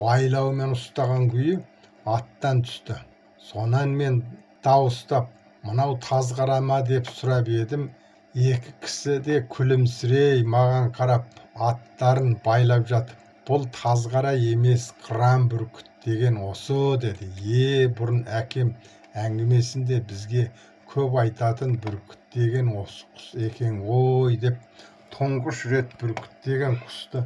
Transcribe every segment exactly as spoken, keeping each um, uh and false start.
байлаумен ұстаған күйі аттан түсті. Сонан мен дауыстап, мынау тазғара ма деп сұрап едім. Екі кісі де күлімсірей маған қарап аттарын байлап жатып, бұл тазғара емес, қыран бүркіт деген осы деді. Е, бұрын әкем әңгімесінде бізге көп айтатын бүркіт деген осы құс екен ғой деп, тұңғыш рет бүркіт деген құсты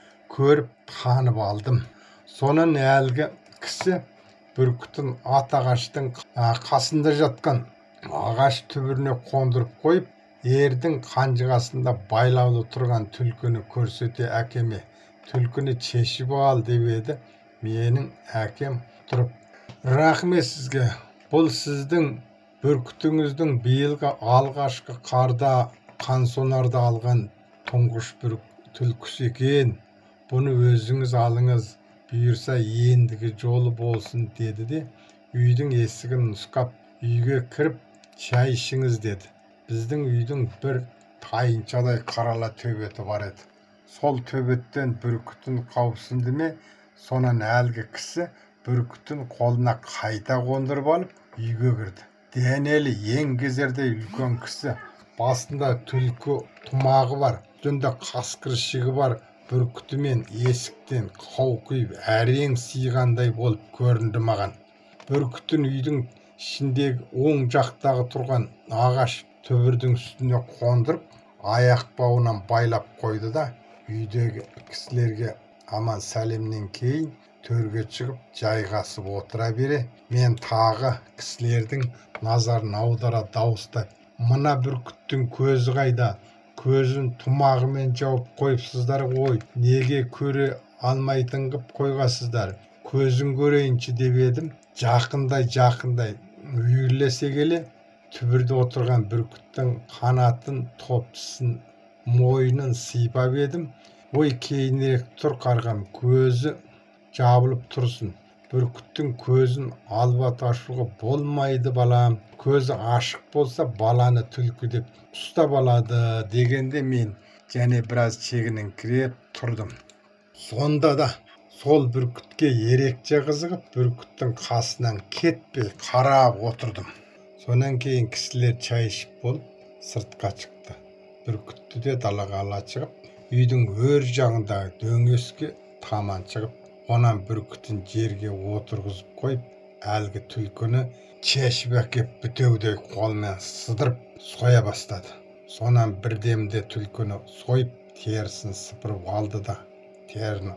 көріп танып алдым. Сонан әлгі кісі бүркітін ат ағаштың қасында жатқан ағаш түбіріне қондырып қойып, ердің қанжығасында байлаулы тұрған түлкіні көрсете әкеме, түлкіні шешіп ал деп еді. Менің әкем тұрып, рахмет сізге, бұл сіздің бүркітіңіздің биылғы алғашқы қарда қансонарда алған тұңғыш бүркіт түлкісі екен. Бұны өзіңіз алыңыз, бұйырса ендігі жолы болсын деді де, үйдің есігін нұсқап, үйге кіріп шай ішіңіз деді. Біздің үйдің бір тайыншадай қарала төбеті бар еді. Сол төбеттен бүркітін қауіпсінді ме, сонан әлгі кісі бүркітін қолына қайта қондырып алып үйге кірді. Денелі еңгезердей үлкен кісі, басында түлкі тымағы бар, үстінде қасқыр ішігі бар, бүркітімен есіктен қауқиып әрең сыйғандай болып көрінді маған. Бүркітін үйдің ішіндегі оң жақтағы тұрған ағаш түбірдің үстіне қондырып, аяқ бауынан байлап қойды да, үйдегі кісілерге аман сәлемнен кейін төрге шығып жайғасып отыра бере, мен тағы кісілердің назарын аудара дауыстай, мына бүркіттің көзі қайда? Көзін тұмағымен жауып қойыпсыздар ғой, неге көре алмайтын қып қойғасыздар? Көзін көрейінші деп едім. Жақындай жақындай үйірлесе келе, түбірде отырған бүркіттің қанатын, топшысын, мойнын сипап едім. Ой, кейінірек тұр қарғам, көзі жабылып тұрсын. Бүркіттің көзін албат ашуға болмайды балам. Көзі ашық болса баланы түлкі деп ұстап алады дегенде мен және біраз шегініңкіреп тұрдым. Сонда да сол бүркітке ерекше қызығып, бүркіттің қасынан кетпей қарап отырдым. Сонан кейін кісілер шай ішіп болып сыртқа шықты. Бүркітті де далаға ала шығып, үйдің өр жағындағы дөңеске таман шығып, онан бүркітін жерге отырғызып қойып, әлгі түлкіні шешіп әкеп бітеудей қолмен сыдырып соя бастады. Сонан бірдемде түлкіні сойып, терісін сыпырып алды да, теріні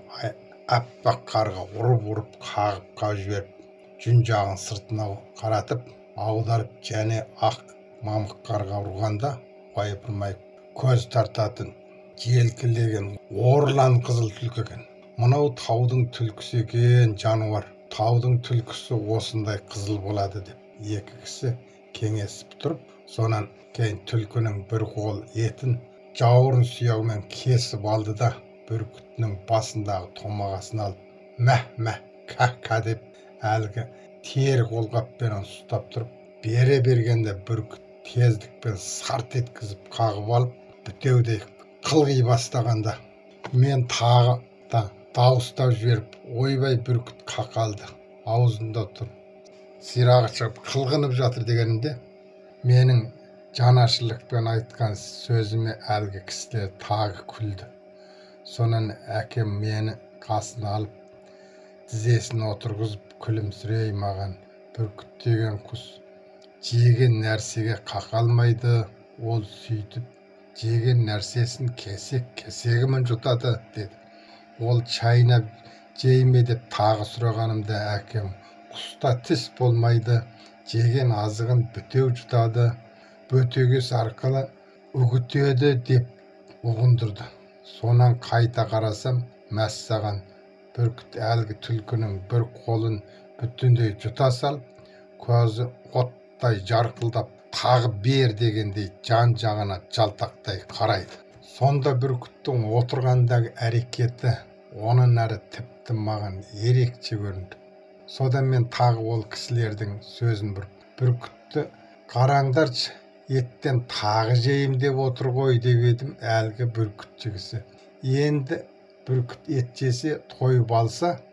аппақ қарға ұрып-ұрып қағып-қағып жіберіп, жүн жағын сыртына қаратып, аударып және ақ мамық қарға ұрғанда ойпырмай көз тартатын желкілдеген орлан қызыл түлкі екен. Мынау таудың түлкісі екен жануар, таудың түлкісі осындай қызыл болады деп екі кісі кеңесіп тұрып, сонан кейін түлкінің бір қол етін жауырын сүйегімен кесіп алды да, бүркітінің басындағы томағасын алып, мәh-мәh, кә-кә деп әлгі тері қолғаппен ұстап тұрып, бере бергенде бүркіт тездікпен сарт еткізіп қағып алып, бітеудей қылғи бастағанда, мен тағы да дауыстап жіберіп, ойбай бүркіт қақалды, аузында тұр, сирағы шығып қылғынып жатыр дегенінде, менің жанашырлықпен айтқан сөзіме әлгі кісілер тағы күлді. Сонан әкем мені қасына алып, тізесін отырғызып күлімсірей маған, бүркіт деген құс жеген нәрсеге қақалмайды, ол сөйтіп жеген нәрсесін кесек-кесегімен жұтады деді. Ол шайнап жейме деп тағы сұрағанымда әкем, құста тіс болмайды, жеген азығын бітеу жұтады, бөтегес арқылы үгітеді деп ұғындырды. Сонан қайта қарасам, мәссаған бүркіт әлгі түлкінің бір қолын бүтіндей жұта салып, көзі оттай жарқылдап, тағы бер дегендей жан жағына жалтақтай қарайды. Сонда бүркіттің отырғандағы әрекеті онан әрі тіпті маған ерекше көрінді. Содан мен тағы ол кісілердің сөзін бұрып, бүркітті қараңдаршы, еттен тағы жейім деп отыр ғой деп едім. Әлгі бүркітші кісі, енді бүркіт ет жесе тойып алса,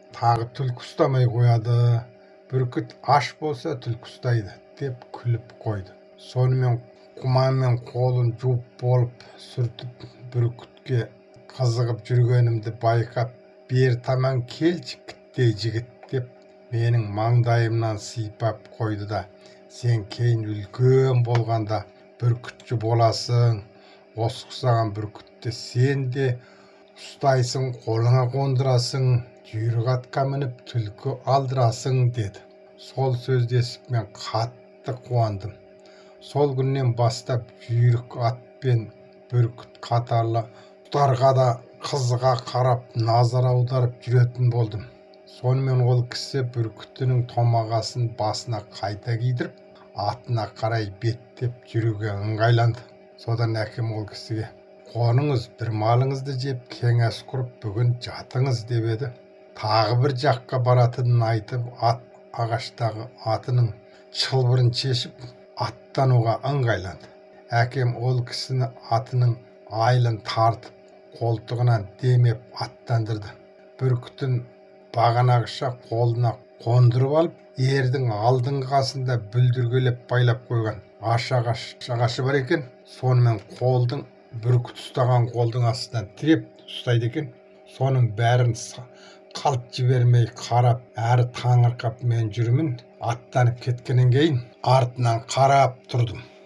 тағы түлкі ұстамай қояды. Бүркіт аш болса түлкі ұстайды деп күліп қойды. Сонымен құманмен қолын жуып болып сүртіп бүркітке қызығып жүргенімді байқап, бер таман келші кіттей жігіт деп менің маңдайымнан сипап қойды да, сен кейін үлкен болғанда бүркітші боласың, осы ұқсаған бүркітті сен де ұстайсың, қолыңа қондырасың, жүйрік атқа мініп түлкі алдырасың деді. Сол сөзді естіп мен қатты қуандым. Сол күннен бастап жүйрік ат пен бүркіт қатарлы құстарға да қызыға қарап назар аударып жүретін болдым. Сонымен ол кісі бүркітінің томағасын басына қайта кидіріп, атына қарай беттеп жүруге ыңғайланды. Содан әкем ол кісіге, қоныңыз, бір малыңызды жеп кеңес құрып бүгін жатыңыз деп еді. Тағы бір жаққа баратынын айтып, ат ағаштағы атының шылбырын шешіп, аттануға ыңғайланды. Әкем ол кісіні атының айлын тартып, қолтығынан демеп аттандырды. Бүркітін бағанағыша қолына қондырып алып, ердің алдыңғы қасында бүлдіргелеп байлап қойған аш ағашы бар екен. Сонымен қолдың, бүркіт ұстаған қолдың астынан тіреп ұстайды екен. Соның бәрін қалт жібермей қарап, әрі таңырқап мен жүрмін. Аттанып кеткеннен кейін артынан қарап тұрдым.